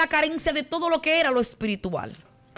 la carencia de todo lo que era lo espiritual.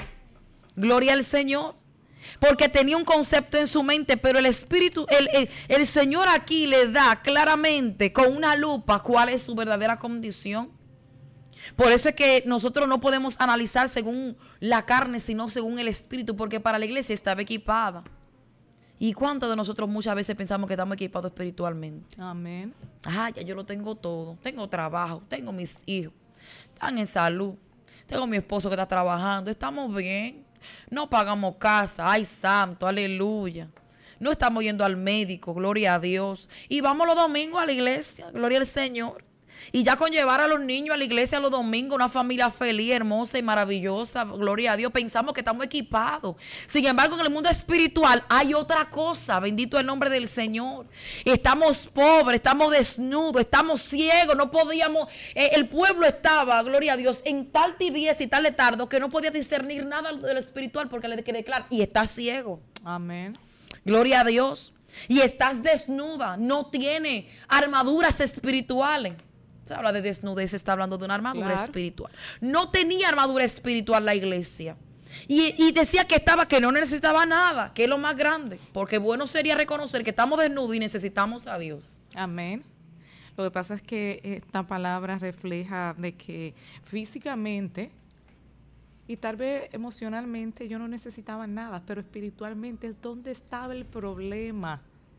Gloria al Señor. Porque tenía un concepto en su mente, pero el Espíritu, el Señor aquí le da claramente con una lupa cuál es su verdadera condición. Por eso es que nosotros no podemos analizar según la carne, sino según el Espíritu, porque para la iglesia estaba equipada. ¿Y cuántos de nosotros muchas veces pensamos que estamos equipados espiritualmente? Amén. Ah, ya yo lo tengo todo. Tengo trabajo, tengo mis hijos, están en salud, tengo mi esposo que está trabajando, estamos bien. No pagamos casa, ay santo, aleluya. No estamos yendo al médico, gloria a Dios. Y vamos los domingos a la iglesia, gloria al Señor. Y ya con llevar a los niños a la iglesia los domingos, una familia feliz, hermosa y maravillosa, gloria a Dios, pensamos que estamos equipados. Sin embargo, en el mundo espiritual hay otra cosa, bendito el nombre del Señor. Estamos pobres, estamos desnudos, estamos ciegos, no podíamos, el pueblo estaba, gloria a Dios, en tal tibieza y tal letardo que no podía discernir nada de lo espiritual porque le quedé claro, y está ciego. Amén. Gloria a Dios. Y estás desnuda, no tiene armaduras espirituales. Se habla de desnudez, se está hablando de una armadura espiritual. No tenía armadura espiritual la iglesia. Y decía que no necesitaba nada, que es lo más grande. Porque bueno sería reconocer que estamos desnudos y necesitamos a Dios. Amén. Lo que pasa es que esta palabra refleja de que físicamente y tal vez emocionalmente yo no necesitaba nada, pero espiritualmente, ¿dónde estaba el problema?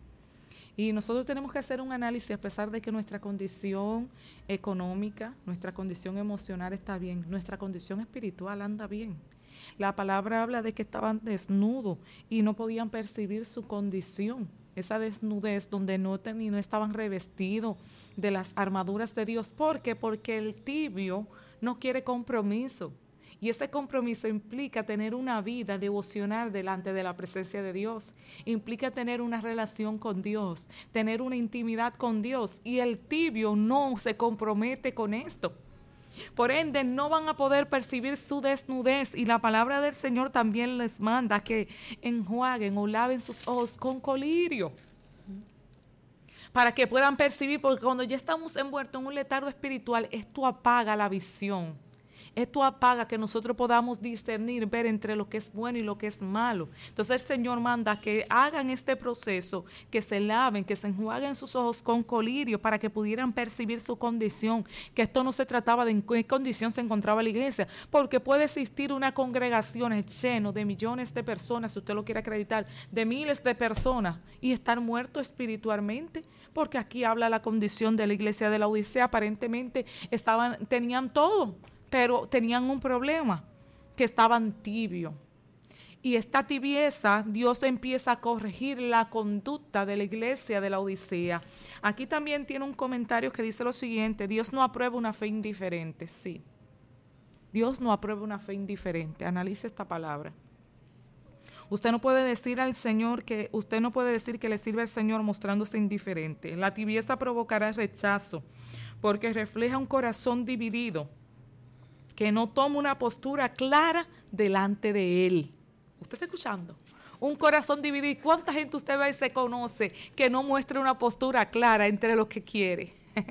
Y nosotros tenemos que hacer un análisis a pesar de que nuestra condición económica, nuestra condición emocional está bien, nuestra condición espiritual anda bien. La palabra habla de que estaban desnudos y no podían percibir su condición. Esa desnudez donde no estaban revestidos de las armaduras de Dios. ¿Por qué? Porque el tibio no quiere compromiso. Y ese compromiso implica tener una vida devocional delante de la presencia de Dios. Implica tener una relación con Dios, tener una intimidad con Dios. Y el tibio no se compromete con esto. Por ende, no van a poder percibir su desnudez. Y la palabra del Señor también les manda que enjuaguen o laven sus ojos con colirio, para que puedan percibir, porque cuando ya estamos envueltos en un letargo espiritual, esto apaga la visión. Esto apaga que nosotros podamos discernir, ver entre lo que es bueno y lo que es malo. Entonces el Señor manda que hagan este proceso, que se laven, que se enjuaguen sus ojos con colirio para que pudieran percibir su condición, que esto no se trataba de en qué condición se encontraba la iglesia, porque puede existir una congregación llena de millones de personas, si usted lo quiere acreditar, de miles de personas y estar muerto espiritualmente, porque aquí habla la condición de la iglesia de la Odisea. Aparentemente tenían todo, pero tenían un problema, que estaban tibios. Y esta tibieza, Dios empieza a corregir la conducta de la iglesia de la Odisea. Aquí también tiene un comentario que dice lo siguiente: Dios no aprueba una fe indiferente. Sí, Dios no aprueba una fe indiferente. Analice esta palabra. Usted no puede decir al Señor que, usted no puede decir que le sirve al Señor mostrándose indiferente. La tibieza provocará rechazo, porque refleja un corazón dividido, que no toma una postura clara delante de Él. ¿Usted está escuchando? Un corazón dividido. ¿Y cuánta gente usted ve y se conoce que no muestra una postura clara entre lo que quiere?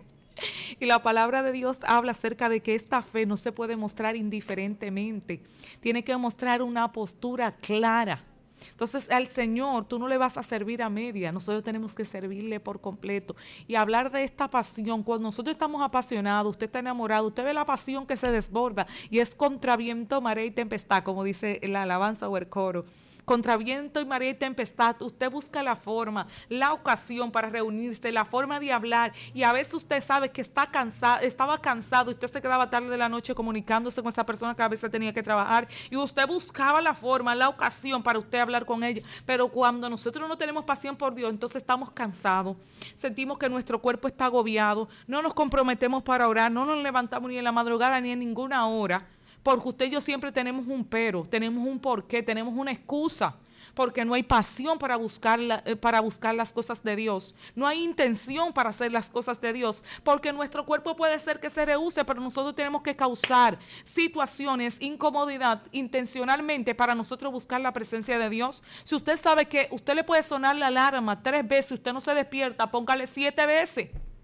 Y la palabra de Dios habla acerca de que esta fe no se puede mostrar indiferentemente. Tiene que mostrar una postura clara. Entonces al Señor tú no le vas a servir a media, nosotros tenemos que servirle por completo. Y hablar de esta pasión, cuando nosotros estamos apasionados, usted está enamorado, usted ve la pasión que se desborda y es contra viento, marea y tempestad, como dice la alabanza o el coro. Contra viento y marea y tempestad, usted busca la forma, la ocasión para reunirse, la forma de hablar, y a veces usted sabe que estaba cansado, y usted se quedaba tarde de la noche comunicándose con esa persona que a veces tenía que trabajar, y usted buscaba la forma, la ocasión para usted hablar con ella. Pero cuando nosotros no tenemos pasión por Dios, entonces estamos cansados, sentimos que nuestro cuerpo está agobiado, no nos comprometemos para orar, no nos levantamos ni en la madrugada ni en ninguna hora. Porque usted y yo siempre tenemos un pero, tenemos un porqué, tenemos una excusa, porque no hay pasión para buscar las cosas de Dios. No hay intención para hacer las cosas de Dios, porque nuestro cuerpo puede ser que se rehúse, pero nosotros tenemos que causar situaciones, incomodidad, intencionalmente para nosotros buscar la presencia de Dios. Si usted sabe que usted le puede sonar la alarma 3 veces, usted no se despierta, póngale 7 veces.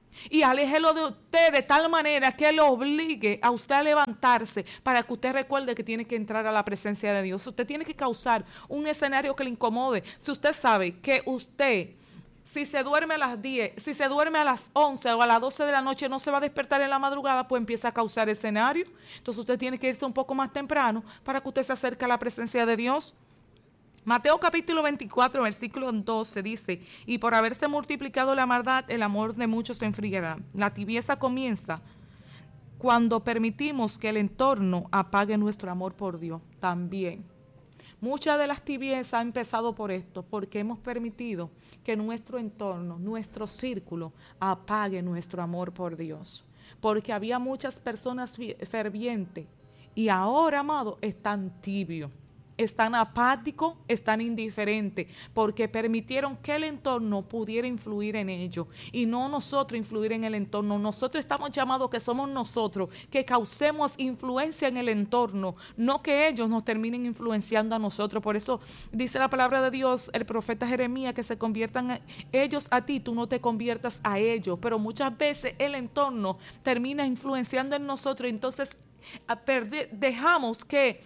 Y aléjelo de usted de tal manera que lo obligue a usted a levantarse para que usted recuerde que tiene que entrar a la presencia de Dios. Usted tiene que causar un escenario que le incomode. Si usted sabe que usted, si se duerme a las 10, si se duerme a las 11 o a las 12 de la noche, no se va a despertar en la madrugada, pues empieza a causar escenario. Entonces usted tiene que irse un poco más temprano para que usted se acerque a la presencia de Dios. Mateo capítulo 24, versículo 12 dice, y por haberse multiplicado la maldad, el amor de muchos se enfriará. La tibieza comienza cuando permitimos que el entorno apague nuestro amor por Dios también. Mucha de las tibiezas ha empezado por esto, porque hemos permitido que nuestro entorno, nuestro círculo, apague nuestro amor por Dios. Porque había muchas personas fervientes y ahora, amado, están tibios. Están apáticos, están indiferentes, porque permitieron que el entorno pudiera influir en ellos y no nosotros influir en el entorno. Nosotros estamos llamados que somos nosotros, que causemos influencia en el entorno, no que ellos nos terminen influenciando a nosotros. Por eso dice la palabra de Dios, el profeta Jeremías, que se conviertan ellos a ti, tú no te conviertas a ellos. Pero muchas veces el entorno termina influenciando en nosotros, entonces dejamos que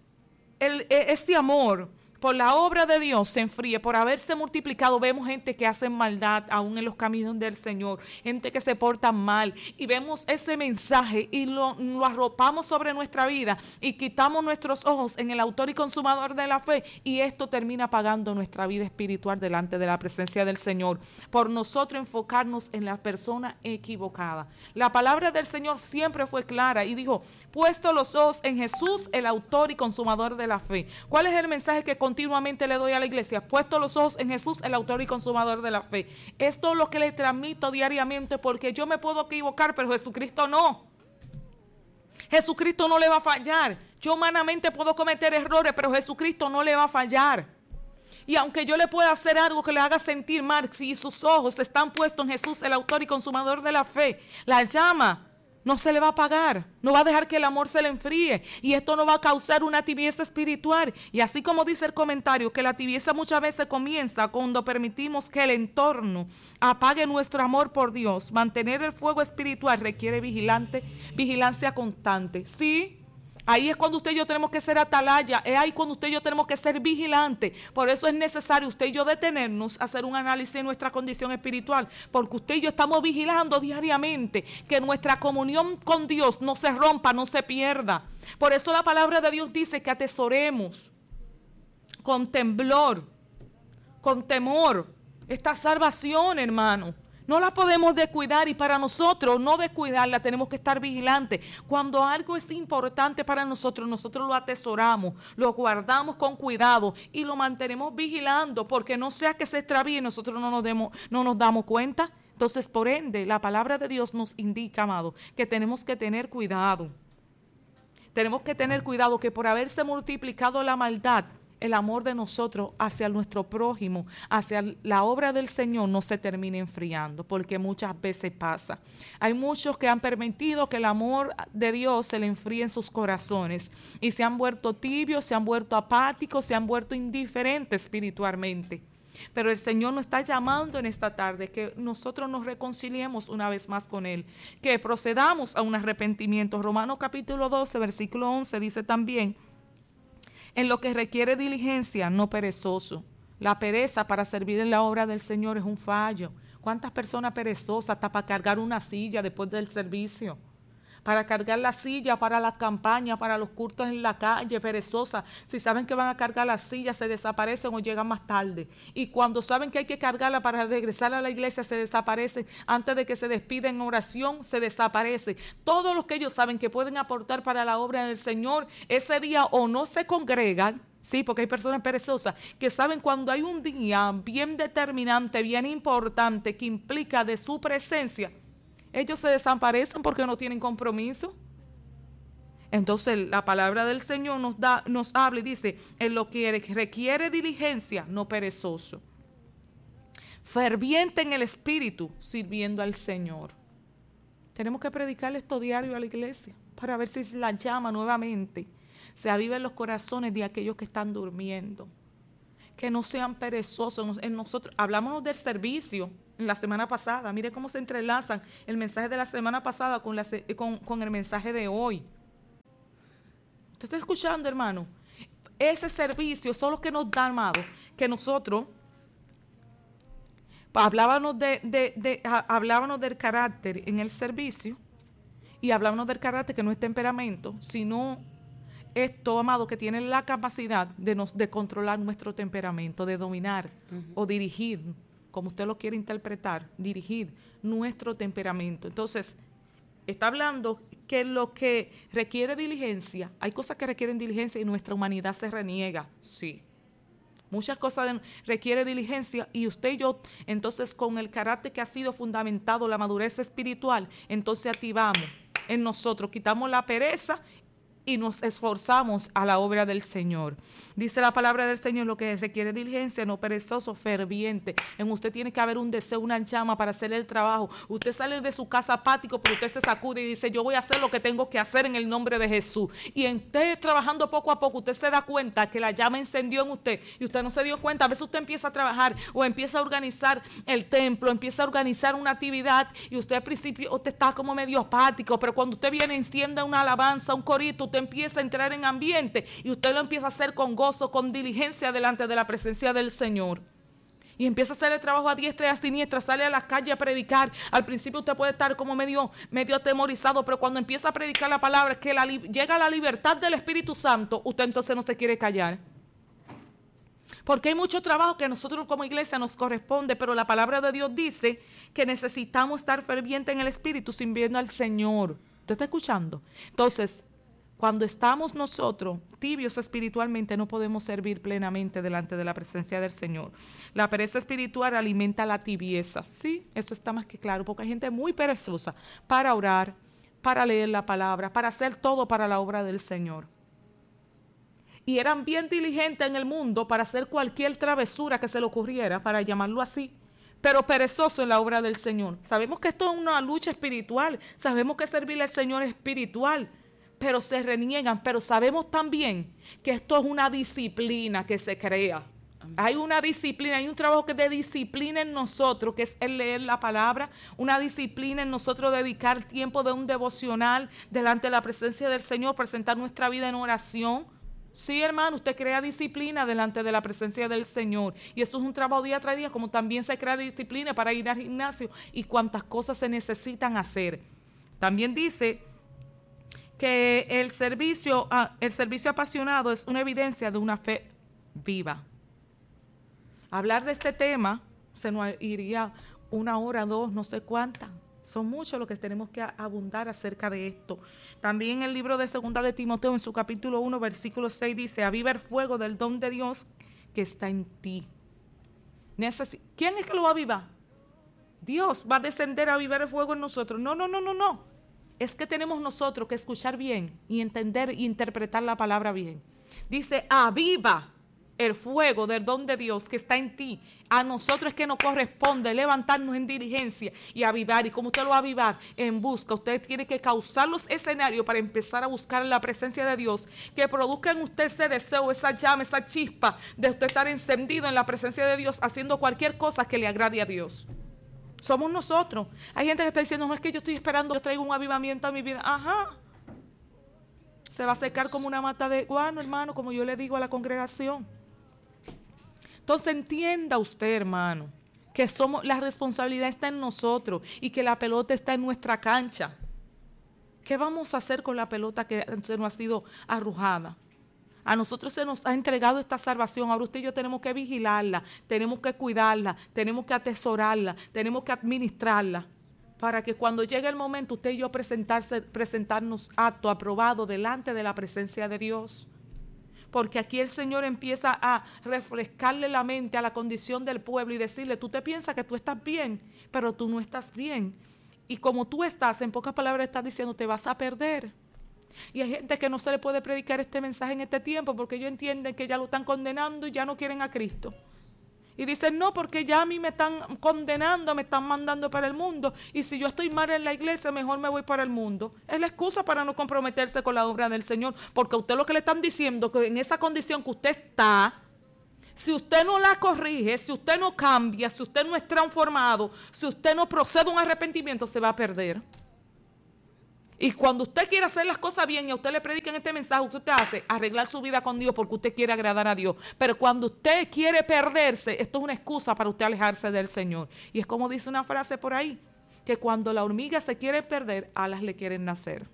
este amor por la obra de Dios se enfríe, por haberse multiplicado. Vemos gente que hace maldad aún en los caminos del Señor, gente que se porta mal, y vemos ese mensaje y lo arropamos sobre nuestra vida y quitamos nuestros ojos en el autor y consumador de la fe, y esto termina apagando nuestra vida espiritual delante de la presencia del Señor, por nosotros enfocarnos en la persona equivocada. La palabra del Señor siempre fue clara y dijo, puesto los ojos en Jesús, el autor y consumador de la fe. ¿Cuál es el mensaje que continuamente le doy a la iglesia? Puesto los ojos en Jesús, el autor y consumador de la fe. Esto es lo que le transmito diariamente, porque yo me puedo equivocar, pero Jesucristo no. Jesucristo no le va a fallar. Yo humanamente puedo cometer errores, pero Jesucristo no le va a fallar. Y aunque yo le pueda hacer algo que le haga sentir mal, si sus ojos están puestos en Jesús, el autor y consumador de la fe, la llama no se le va a apagar, no va a dejar que el amor se le enfríe, y esto no va a causar una tibieza espiritual. Y así como dice el comentario, que la tibieza muchas veces comienza cuando permitimos que el entorno apague nuestro amor por Dios. Mantener el fuego espiritual requiere vigilancia constante. Sí, ahí es cuando usted y yo tenemos que ser atalaya, es ahí cuando usted y yo tenemos que ser vigilantes. Por eso es necesario usted y yo detenernos, hacer un análisis de nuestra condición espiritual, porque usted y yo estamos vigilando diariamente que nuestra comunión con Dios no se rompa, no se pierda. Por eso la palabra de Dios dice que atesoremos con temblor, con temor, esta salvación, hermano. No la podemos descuidar, y para nosotros no descuidarla tenemos que estar vigilantes. Cuando algo es importante para nosotros, nosotros lo atesoramos, lo guardamos con cuidado y lo mantenemos vigilando, porque no sea que se extravíe y nosotros no nos damos cuenta. Entonces, por ende, la palabra de Dios nos indica, amado, que tenemos que tener cuidado. Tenemos que tener cuidado que por haberse multiplicado la maldad, el amor de nosotros hacia nuestro prójimo, hacia la obra del Señor, no se termine enfriando, porque muchas veces pasa. Hay muchos que han permitido que el amor de Dios se le enfríe en sus corazones y se han vuelto tibios, se han vuelto apáticos, se han vuelto indiferentes espiritualmente. Pero el Señor nos está llamando en esta tarde que nosotros nos reconciliemos una vez más con Él, que procedamos a un arrepentimiento. Romanos capítulo 12, versículo 11 dice también: en lo que requiere diligencia, no perezoso. La pereza para servir en la obra del Señor es un fallo. ¿Cuántas personas perezosas hasta para cargar una silla después del servicio? Para cargar la silla para las campañas, para los cultos en la calle, perezosas. Si saben que van a cargar la silla, se desaparecen o llegan más tarde. Y cuando saben que hay que cargarla para regresar a la iglesia, se desaparecen. Antes de que se despiden en oración, se desaparecen. Todos los que ellos saben que pueden aportar para la obra del Señor, ese día o no se congregan. Sí, porque hay personas perezosas que saben cuando hay un día bien determinante, bien importante, que implica de su presencia, ellos se desaparecen porque no tienen compromiso. Entonces la palabra del Señor nos habla y dice: en lo que requiere diligencia, no perezoso, ferviente en el espíritu, sirviendo al Señor. Tenemos que predicarle esto diario a la iglesia para ver si la llama nuevamente se aviva en los corazones de aquellos que están durmiendo. Que no sean perezosos. En nosotros hablamos del servicio, en la semana pasada. Mire cómo se entrelazan el mensaje de la semana pasada con el mensaje de hoy. ¿Usted está escuchando, hermano? Ese servicio son los que nos da, amado, que nosotros hablábamos del carácter en el servicio y hablábamos del carácter que no es temperamento, sino esto, amado, que tiene la capacidad de controlar nuestro temperamento, de dominar o dirigir, como usted lo quiere interpretar, dirigir nuestro temperamento. Entonces, está hablando que lo que requiere diligencia, hay cosas que requieren diligencia y nuestra humanidad se reniega, sí. Muchas cosas requieren diligencia y usted y yo, entonces con el carácter que ha sido fundamentado, la madurez espiritual, entonces activamos en nosotros, quitamos la pereza y nos esforzamos a la obra del Señor. Dice la palabra del Señor, lo que requiere diligencia, no perezoso, ferviente. En usted tiene que haber un deseo, una llama para hacer el trabajo. Usted sale de su casa apático, pero usted se sacude y dice, yo voy a hacer lo que tengo que hacer en el nombre de Jesús. Y en usted trabajando poco a poco, usted se da cuenta que la llama encendió en usted y usted no se dio cuenta. A veces usted empieza a trabajar o empieza a organizar el templo, empieza a organizar una actividad y usted al principio usted está como medio apático, pero cuando usted viene, enciende una alabanza, un corito, usted empieza a entrar en ambiente y usted lo empieza a hacer con gozo, con diligencia delante de la presencia del Señor. Y empieza a hacer el trabajo a diestra y a siniestra, sale a las calles a predicar. Al principio usted puede estar como medio atemorizado, pero cuando empieza a predicar la palabra, que llega la libertad del Espíritu Santo, usted entonces no se quiere callar. Porque hay mucho trabajo que nosotros como iglesia nos corresponde, pero la palabra de Dios dice que necesitamos estar fervientes en el Espíritu, sirviendo al Señor. ¿Usted está escuchando? Entonces, cuando estamos nosotros tibios espiritualmente, no podemos servir plenamente delante de la presencia del Señor. La pereza espiritual alimenta la tibieza. Sí, eso está más que claro, porque hay gente muy perezosa para orar, para leer la palabra, para hacer todo para la obra del Señor. Y eran bien diligentes en el mundo para hacer cualquier travesura que se le ocurriera, para llamarlo así, pero perezoso en la obra del Señor. Sabemos que esto es una lucha espiritual, sabemos que servirle al Señor es espiritual, pero se reniegan. Pero sabemos también que esto es una disciplina que se crea. Hay una disciplina, hay un trabajo que de disciplina en nosotros, que es el leer la palabra, una disciplina en nosotros dedicar tiempo de un devocional delante de la presencia del Señor, presentar nuestra vida en oración. Sí, hermano, usted crea disciplina delante de la presencia del Señor. Y eso es un trabajo día tras día, como también se crea disciplina para ir al gimnasio y cuantas cosas se necesitan hacer. También dice que el servicio apasionado es una evidencia de una fe viva. Hablar de este tema se nos iría 1 hora, 2, no sé cuántas. Son muchos los que tenemos que abundar acerca de esto. También el libro de 2 de Timoteo, en su capítulo 1, versículo 6, dice, aviva el fuego del don de Dios que está en ti. ¿Quién es que lo va a avivar? Dios va a descender a avivar el fuego en nosotros. No. Es que tenemos nosotros que escuchar bien y entender e interpretar la palabra bien. Dice, aviva el fuego del don de Dios que está en ti. A nosotros es que nos corresponde levantarnos en diligencia y avivar. ¿Y cómo usted lo va a avivar? En busca. Usted tiene que causar los escenarios para empezar a buscar la presencia de Dios, que produzca en usted ese deseo, esa llama, esa chispa de usted estar encendido en la presencia de Dios, haciendo cualquier cosa que le agrade a Dios. Somos nosotros. Hay gente que está diciendo, no es que yo estoy esperando, yo traigo un avivamiento a mi vida. Ajá. Se va a secar como una mata de guano, hermano, como yo le digo a la congregación. Entonces entienda usted, hermano, que la responsabilidad está en nosotros y que la pelota está en nuestra cancha. ¿Qué vamos a hacer con la pelota que se nos ha sido arrojada? A nosotros se nos ha entregado esta salvación. Ahora usted y yo tenemos que vigilarla, tenemos que cuidarla, tenemos que atesorarla, tenemos que administrarla, para que cuando llegue el momento usted y yo presentarnos apto, aprobado delante de la presencia de Dios. Porque aquí el Señor empieza a refrescarle la mente a la condición del pueblo y decirle, tú te piensas que tú estás bien, pero tú no estás bien. Y como tú estás, en pocas palabras estás diciendo, te vas a perder. Y hay gente que no se le puede predicar este mensaje en este tiempo porque ellos entienden que ya lo están condenando y ya no quieren a Cristo. Y dicen, no, porque ya a mí me están condenando, me están mandando para el mundo. Y si yo estoy mal en la iglesia, mejor me voy para el mundo. Es la excusa para no comprometerse con la obra del Señor. Porque a usted lo que le están diciendo, que en esa condición que usted está, Si usted no la corrige, si usted no cambia, si usted no es transformado, si usted no procede a un arrepentimiento, se va a perder. Y cuando usted quiere hacer las cosas bien y a usted le predican este mensaje, usted hace arreglar su vida con Dios porque usted quiere agradar a Dios. Pero cuando usted quiere perderse, esto es una excusa para usted alejarse del Señor. Y es como dice una frase por ahí, que cuando la hormiga se quiere perder, alas le quieren nacer.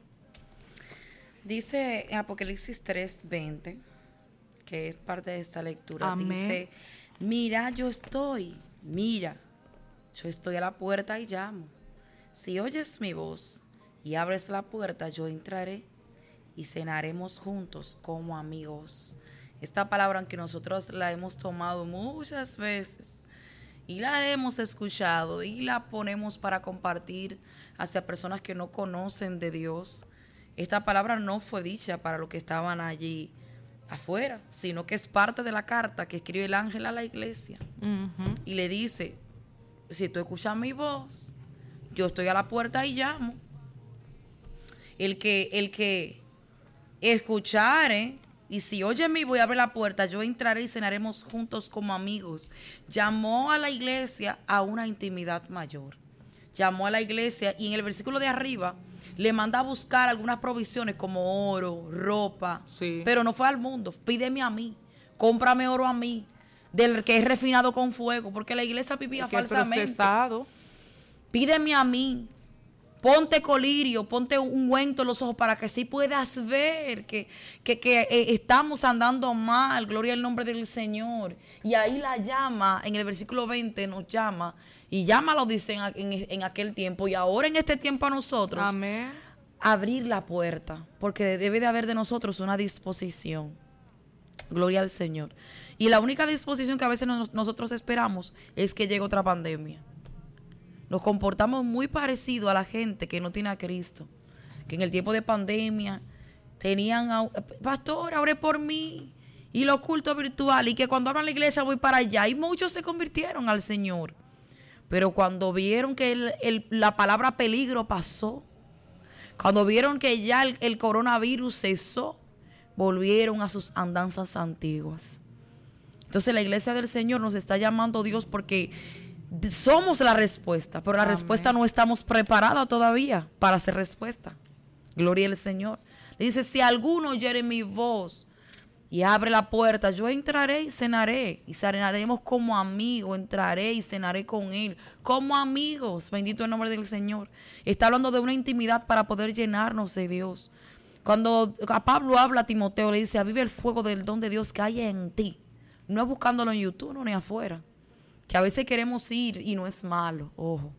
Dice en Apocalipsis 3:20, que es parte de esta lectura, Amén. dice, mira, yo estoy a la puerta y llamo. Si oyes mi voz y abres la puerta, yo entraré y cenaremos juntos como amigos. Esta palabra, aunque nosotros la hemos tomado muchas veces y la hemos escuchado y la ponemos para compartir hacia personas que no conocen de Dios, esta palabra no fue dicha para los que estaban allí afuera, sino que es parte de la carta que escribe el ángel a la iglesia. Y le dice, si tú escuchas mi voz, yo estoy a la puerta y llamo. El que escuchare, y si oye mi voy a abrir la puerta, yo entraré y cenaremos juntos como amigos. Llamó a la iglesia a una intimidad mayor. Llamó a la iglesia y en el versículo de arriba le manda a buscar algunas provisiones como oro, ropa, sí. Pero no fue al mundo, pídeme a mí, cómprame oro a mí, del que es refinado con fuego, porque la iglesia vivía falsamente. Procesado. Pídeme a mí. Ponte colirio, ponte ungüento en los ojos para que sí puedas ver que estamos andando mal, gloria al nombre del Señor. Y ahí la llama, en el versículo 20 nos llama, y llámalo, dice en aquel tiempo, y ahora en este tiempo a nosotros, Amén. Abrir la puerta, porque debe de haber de nosotros una disposición. Gloria al Señor. Y la única disposición que a veces nosotros esperamos es que llegue otra pandemia. Nos comportamos muy parecido a la gente que no tiene a Cristo, que en el tiempo de pandemia tenían, pastor, ore por mí, y los cultos virtuales, y que cuando abran la iglesia voy para allá, y muchos se convirtieron al Señor. Pero cuando vieron que la palabra peligro pasó, cuando vieron que ya el coronavirus cesó, volvieron a sus andanzas antiguas. Entonces la iglesia del Señor nos está llamando Dios porque somos la respuesta, pero la Amén. respuesta no estamos preparados todavía para hacer respuesta. Gloria al Señor. Le dice, si alguno oyere mi voz y abre la puerta, yo entraré y cenaremos como amigos, entraré y cenaré con él, como amigos, bendito el nombre del Señor. Está hablando de una intimidad para poder llenarnos de Dios. Cuando a Pablo habla a Timoteo, le dice, aviva el fuego del don de Dios que hay en ti. No es buscándolo en YouTube, no, ni afuera. Que a veces queremos ir y no es malo, ojo.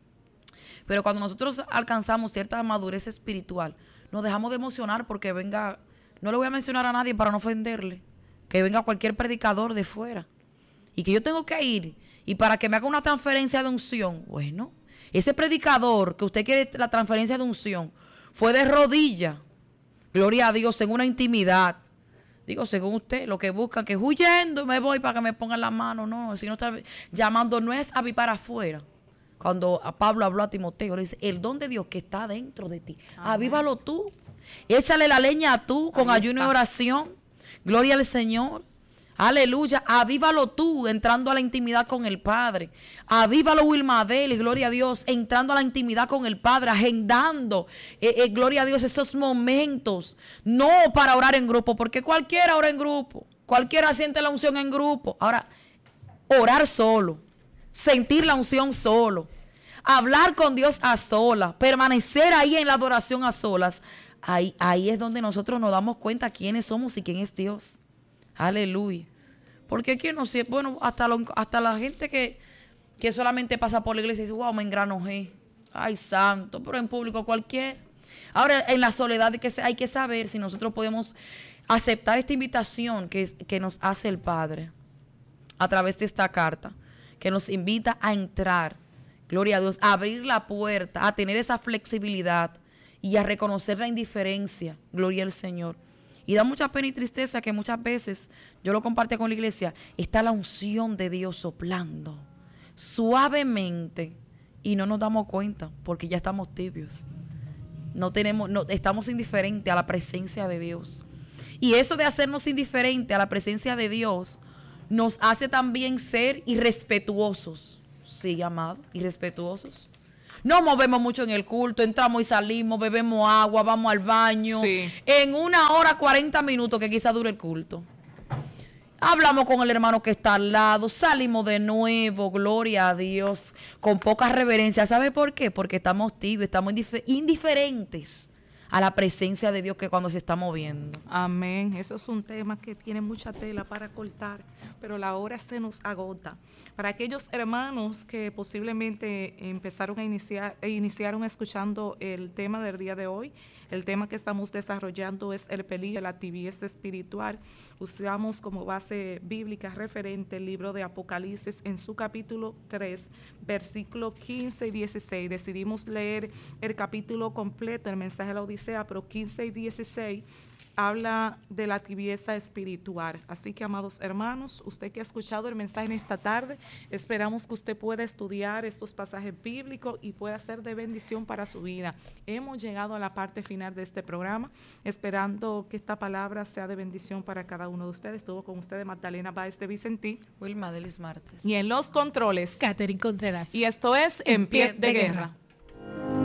Pero cuando nosotros alcanzamos cierta madurez espiritual, nos dejamos de emocionar porque venga, no le voy a mencionar a nadie para no ofenderle, que venga cualquier predicador de fuera y que yo tengo que ir y para que me haga una transferencia de unción. Bueno, ese predicador que usted quiere la transferencia de unción fue de rodillas, gloria a Dios, en una intimidad. Digo, según usted, lo que busca, que huyendo me voy para que me pongan la mano. No, si no está llamando, no es avivar afuera. Cuando a Pablo habló a Timoteo, le dice, el don de Dios que está dentro de ti, amén, avívalo tú. Échale la leña tú con ahí ayuno y oración. Gloria al Señor. Aleluya. Avívalo tú entrando a la intimidad con el Padre. Avívalo Wilmadel, y gloria a Dios, entrando a la intimidad con el Padre, agendando, gloria a Dios, esos momentos. No para orar en grupo, porque cualquiera ora en grupo. Cualquiera siente la unción en grupo. Ahora, orar solo. Sentir la unción solo. Hablar con Dios a solas. Permanecer ahí en la adoración a solas. Ahí es donde nosotros nos damos cuenta quiénes somos y quién es Dios. Aleluya. Porque aquí no sé, bueno, hasta la gente que solamente pasa por la iglesia y dice, wow, me engranojé. Ay, santo, pero en público cualquier. Ahora, en la soledad hay que saber si nosotros podemos aceptar esta invitación que nos hace el Padre a través de esta carta, que nos invita a entrar, gloria a Dios, a abrir la puerta, a tener esa flexibilidad y a reconocer la indiferencia, gloria al Señor. Y da mucha pena y tristeza que muchas veces, yo lo compartí con la iglesia, está la unción de Dios soplando suavemente y no nos damos cuenta porque ya estamos tibios. Estamos indiferentes a la presencia de Dios. Y eso de hacernos indiferentes a la presencia de Dios nos hace también ser irrespetuosos. Sí, amado, irrespetuosos. Nos movemos mucho en el culto, entramos y salimos, bebemos agua, vamos al baño. Sí. En 1 hora 40 minutos que quizá dure el culto. Hablamos con el hermano que está al lado, salimos de nuevo, gloria a Dios, con poca reverencia. ¿Sabe por qué? Porque estamos tibios, estamos indiferentes a la presencia de Dios que cuando se está moviendo. Amén. Eso es un tema que tiene mucha tela para cortar, pero la hora se nos agota. Para aquellos hermanos que posiblemente empezaron a iniciaron escuchando el tema del día de hoy, el tema que estamos desarrollando es el peligro de la tibieza espiritual. Usamos como base bíblica referente el libro de Apocalipsis en su capítulo 3, versículos 15 y 16. Decidimos leer el capítulo completo, el mensaje de la Odisea, pero 15 y 16 habla de la tibieza espiritual. Así que, amados hermanos, usted que ha escuchado el mensaje en esta tarde, esperamos que usted pueda estudiar estos pasajes bíblicos y pueda ser de bendición para su vida. Hemos llegado a la parte final de este programa, esperando que esta palabra sea de bendición para cada uno de ustedes. Estuvo con ustedes Magdalena Báez de Vicentí, Wilma Delis Martes. y en los controles, Catherine Contreras. y esto es En Pie de Guerra.